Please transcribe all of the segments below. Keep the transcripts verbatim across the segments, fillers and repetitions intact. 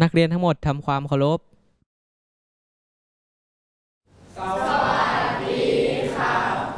นักเรียนทั้งหมดทำความเคารพสวัสดีค่ะ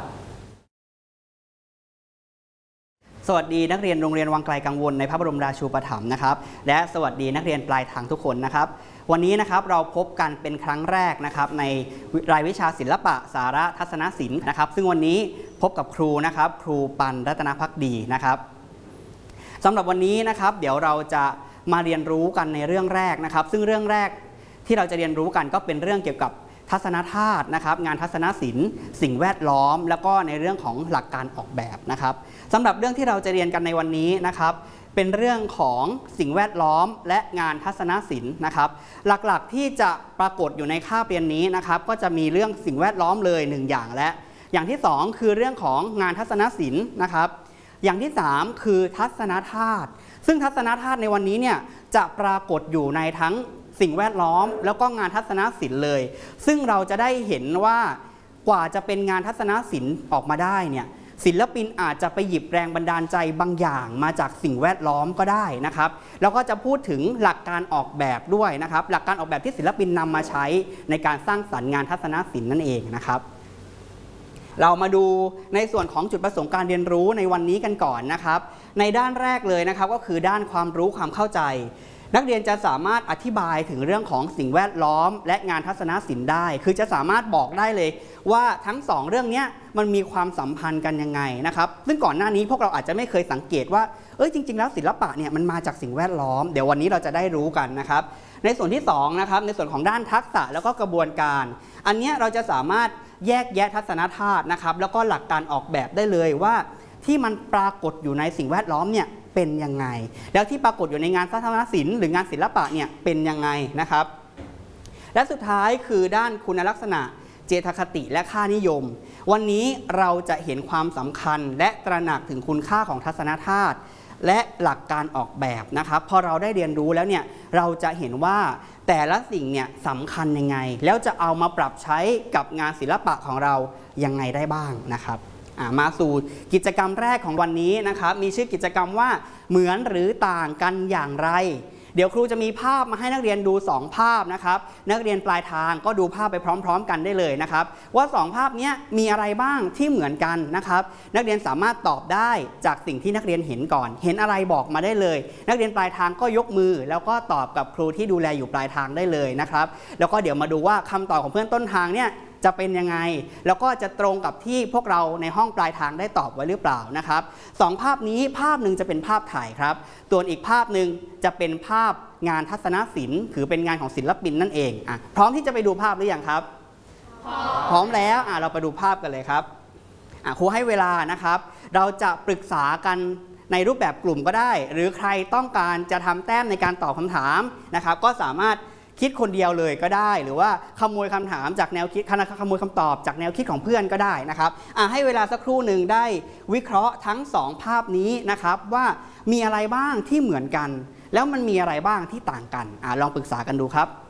สวัสดีนักเรียนโรงเรียนวังไกลกังวลในพระบรมราชูปถัมภ์นะครับและสวัสดีนักเรียนปลายทางทุกคนนะครับวันนี้นะครับเราพบกันเป็นครั้งแรกนะครับในรายวิชาศิลปะสาระทัศนศิลป์นะครับซึ่งวันนี้พบกับครูนะครับครูปันรัตนภักดีนะครับสำหรับวันนี้นะครับเดี๋ยวเราจะมาเรียนรู้กันในเรื่องแรกนะครับซึ่งเรื่องแรกที่เราจะเรียนรู้กันก็เป็นเรื่องเกี่ยวกับทัศนธาตุนะครับงานทัศนศิลป์สิ่งแวดล้อมแล้วก็ในเรื่องของหลักการออกแบบนะครับสำหรับเรื่องที่เราจะเรียนกันในวันนี้นะครับเป็นเรื่องของสิ่งแวดล้อมและงานทัศนศิลป์นะครับหลักๆที่จะปรากฏอยู่ในคาบเรียนนี้นะครับก็จะมีเรื่องสิ่งแวดล้อมเลยหนึ่งอย่างและอย่างที่สองคือเรื่องของงานทัศนศิลป์นะครับอย่างที่สามคือทัศนธาตุซึ่งทัศนธาตุในวันนี้เนี่ยจะปรากฏอยู่ในทั้งสิ่งแวดล้อมแล้วก็งานทัศนศิลป์เลยซึ่งเราจะได้เห็นว่ากว่าจะเป็นงานทัศนศิลป์ออกมาได้เนี่ยศิลปินอาจจะไปหยิบแรงบันดาลใจบางอย่างมาจากสิ่งแวดล้อมก็ได้นะครับแล้วก็จะพูดถึงหลักการออกแบบด้วยนะครับหลักการออกแบบที่ศิลปินนำมาใช้ในการสร้างสรรค์งานทัศนศิลป์นั่นเองนะครับเรามาดูในส่วนของจุดประสงค์การเรียนรู้ในวันนี้กันก่อนนะครับในด้านแรกเลยนะครับก็คือด้านความรู้ความเข้าใจนักเรียนจะสามารถอธิบายถึงเรื่องของสิ่งแวดล้อมและงานทัศนศิลป์ได้คือจะสามารถบอกได้เลยว่าทั้งสองเรื่องนี้มันมีความสัมพันธ์กันยังไงนะครับซึ่งก่อนหน้านี้พวกเราอาจจะไม่เคยสังเกตว่าเอ้ยจริงๆแล้วศิลปะเนี่ยมันมาจากสิ่งแวดล้อมเดี๋ยววันนี้เราจะได้รู้กันนะครับในส่วนที่สองนะครับในส่วนของด้านทักษะแล้วก็กระบวนการอันนี้เราจะสามารถแยกแยะทัศนธาตุนะครับแล้วก็หลักการออกแบบได้เลยว่าที่มันปรากฏอยู่ในสิ่งแวดล้อมเนี่ยเป็นยังไงแล้วที่ปรากฏอยู่ในงานทัศนศิลป์หรืองานศิลปะเนี่ยเป็นยังไงนะครับและสุดท้ายคือด้านคุณลักษณะเจตคติและค่านิยมวันนี้เราจะเห็นความสำคัญและตระหนักถึงคุณค่าของทัศนธาตุและหลักการออกแบบนะครับพอเราได้เรียนรู้แล้วเนี่ยเราจะเห็นว่าแต่ละสิ่งเนี่ยสำคัญยังไงแล้วจะเอามาปรับใช้กับงานศิลปะของเรายังไงได้บ้างนะครับมาสู่กิจกรรมแรกของวันนี้นะครับมีชื่อกิจกรรมว่าเหมือนหรือต่างกันอย่างไรเดี๋ยวครูจะมีภาพมาให้นักเรียนดูสองภาพนะครับนักเรียนปลายทางก็ดูภาพไปพร้อมๆกันได้เลยนะครับว่าสองภาพนี้มีอะไรบ้างที่เหมือนกันนะครับนักเรียนสามารถตอบได้จากสิ่งที่นักเรียนเห็นก่อนเห็นอะไรบอกมาได้เลยนักเรียนปลายทางก็ยกมือแล้วก็ตอบกับครูที่ดูแลอยู่ปลายทางได้เลยนะครับแล้วก็เดี๋ยวมาดูว่าคำตอบของเพื่อนต้นทางเนี่ยจะเป็นยังไงแล้วก็จะตรงกับที่พวกเราในห้องปลายทางได้ตอบไว้หรือเปล่านะครับสองภาพนี้ภาพหนึ่งจะเป็นภาพถ่ายครับส่วนอีกภาพหนึ่งจะเป็นภาพงานทัศนศิลป์ถือเป็นงานของศิลปินนั่นเองอ่ะพร้อมที่จะไปดูภาพหรือยังครับพร้อมพร้อมแล้วอ่ะเราไปดูภาพกันเลยครับอ่ะครูให้เวลานะครับเราจะปรึกษากันในรูปแบบกลุ่มก็ได้หรือใครต้องการจะทำแต้มในการตอบคำถามนะครับก็สามารถคิดคนเดียวเลยก็ได้หรือว่าขโมยคำถามจากแนวคิดขโมยคำตอบจากแนวคิดของเพื่อนก็ได้นะครับให้เวลาสักครู่หนึ่งได้วิเคราะห์ทั้งสองภาพนี้นะครับว่ามีอะไรบ้างที่เหมือนกันแล้วมันมีอะไรบ้างที่ต่างกันอลองปรึกษากันดูครับ